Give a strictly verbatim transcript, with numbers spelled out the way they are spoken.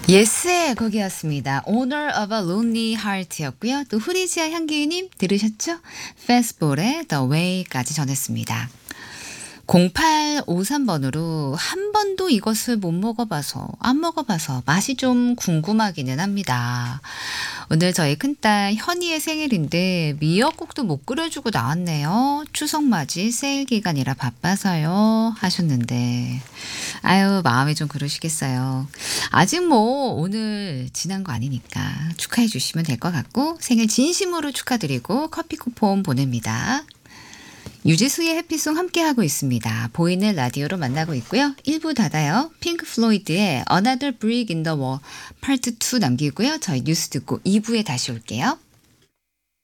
예스의 곡이었습니다. Owner of a Lonely Heart였고요. 또 후리지아 향기님 들으셨죠? 페스볼의 The Way까지 전했습니다. 공팔오삼 번으로 한 번도 이것을 못 먹어봐서 안 먹어봐서 맛이 좀 궁금하기는 합니다. 오늘 저희 큰딸 현이의 생일인데 미역국도 못 끓여주고 나왔네요. 추석맞이 세일 기간이라 바빠서요 하셨는데 아유 마음이 좀 그러시겠어요. 아직 뭐 오늘 지난 거 아니니까 축하해 주시면 될 것 같고 생일 진심으로 축하드리고 커피 쿠폰 보냅니다. 유지수의 해피송 함께하고 있습니다. 보이는 라디오로 만나고 있고요. 일 부 닫아요. 핑크 플로이드의 Another Brick in the Wall 파트 투 남기고요. 저희 뉴스 듣고 이 부에 다시 올게요.